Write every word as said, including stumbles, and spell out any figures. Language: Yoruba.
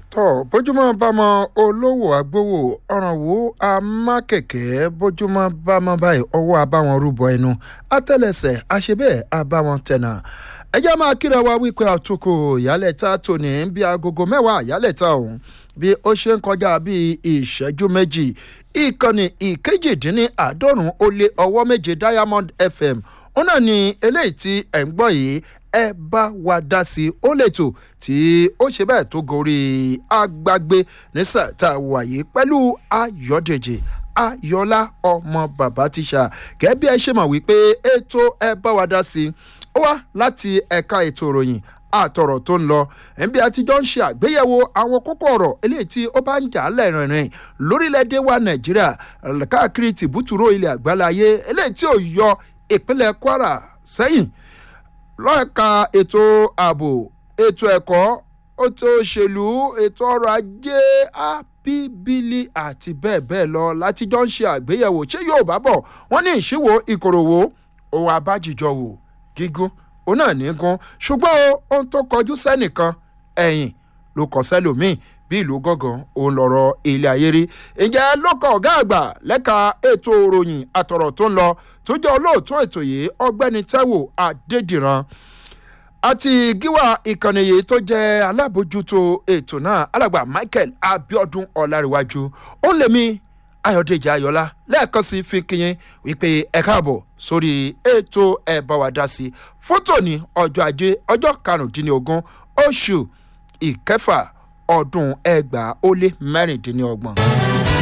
tọ́ bójúmọ́ bámọ olówó agbówó ọ̀ràn wo amákẹ̀kẹ́ bójúmọ́ bámọ báyìí ọwọ́ abáwọn rúbọ ẹnu àtẹ́lẹsẹ̀ àṣebẹ́ abáwọn tẹ̀nà ẹjẹ́ máa kíra wa wípé àtúkò ìyálẹ̀ta tòní bí agogo mẹ́wàá ìyálẹ̀ta ọ̀hún bí ó ṣe ń kọjá bí ìṣẹ́jú méjì ìkànnì ìkejìdínláàádọ́rùn-ún ó lé ọwọ́ méje Diamond F M ó náà ní eléyìí tí ẹ̀ ń gbọ́ yìí ẹ bá wa dá sí i ó lètò tí ó ṣe bẹ́ẹ̀ tó gorí agbágbé ní sáà tá a wà yìí pẹ̀lú Ayọ̀dèjì Ayọ̀lá ọmọ bàbá tíṣà gẹ́gẹ́ bí ẹ ṣe mọ̀ wípé ètò ẹ bá wa dá sí i ó wá láti ẹ̀ka ètò ìròyìn àtọ̀rọ̀ tó ń lọ ẹ̀ńbí àtijọ́ ń ṣe àgbéyẹ̀wò àwọn kókó ọ̀rọ̀ eléyìí tí ó bá ń jà lẹ́rìnrìn lórílẹ̀‐èdè wa Nàìjíríà káàkiri tìbútúrò ilẹ̀ àgbáláyé eléyìí tí ò yọ ìpínlẹ̀ Kwara sẹ́yìn lọ́ọ̀ka ètò ààbò ètò ẹ̀kọ́ ètò òṣèlú ètò ọrọ̀ ajé ábíbílì àti bẹ́ẹ̀ bẹ́ẹ̀ lọ látijọ́ ń ṣe àgbéyẹ̀wò ṣé yóò bá bọ̀ wọ́n ní ìṣíwò ìkòròwò òun abájíjọ wò gígùn òun náà ní gún ṣùgbọ́n ohun tó kọjú sẹ́nìkan ẹ̀yìn ló kọ sẹ́lòmíì bí ìlú gángan òun lọ̀rọ̀ ilé ayé rí ǹjẹ́ lókọ̀ ọ̀gá àgbà lẹ́ka ètò ìròyìn àtọ̀rọ̀ tó ń lọ tó jẹ́ olóòtú ètò yìí ọgbẹ́ni Táíwò Adédìran àti gíwà ìkànnì yìí tó jẹ́ alábòjútó ètò náà alàgbà Michael Abiodun Ọlárìwájú ó lè mí Ayọ̀dèjì Ayọ̀lá lẹ́ẹ̀kan sí fi kíyìn wípé ẹ káàbọ̀ sórí ètò ẹ bá wa dá sí fótó ní ọjọ́ ajé ọjọ́ karùndínlógún oṣù ìkẹfà ọdún ẹgbàá ó lé mẹ́rìndínlọ́gbọ̀n.